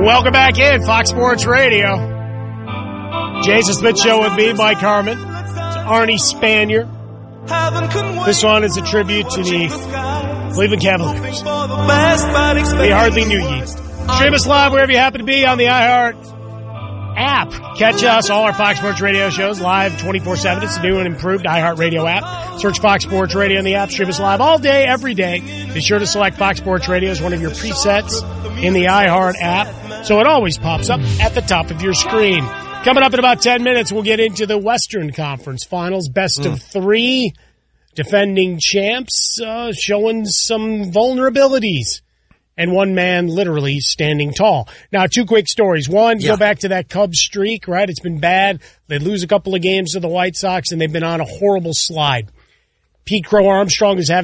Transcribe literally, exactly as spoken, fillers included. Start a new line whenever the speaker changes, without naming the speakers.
Welcome back in Fox Sports Radio. Jason Smith Show with me, Mike Harmon. It's Arnie Spanier. This one is a tribute to the Cleveland Cavaliers. They hardly knew ye. Stream us live wherever you happen to be on the iHeart app. Catch us, all our Fox Sports Radio shows, live twenty-four seven. It's a new and improved iHeart Radio app. Search Fox Sports Radio in the app. Stream us live all day, every day. Be sure to select Fox Sports Radio as one of your presets in the iHeart app, so it always pops up at the top of your screen. Coming up in about ten minutes, we'll get into the Western Conference Finals. Best mm. of three. Defending champs uh, showing some vulnerabilities. And one man literally standing tall. Now, two quick stories. One, yeah. go back to that Cubs streak, right? It's been bad. They lose a couple of games to the White Sox, and they've been on a horrible slide. Pete Crow Armstrong is having